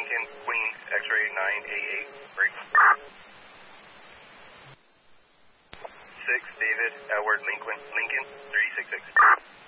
Lincoln, Queen, X-ray 988, break. 6, David, Edward, Lincoln, 366.